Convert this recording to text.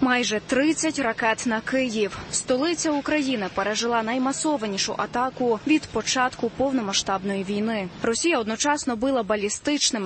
Майже 30 ракет на Київ. Столиця України пережила наймасованішу атаку від початку повномасштабної війни. Росія одночасно била балістичними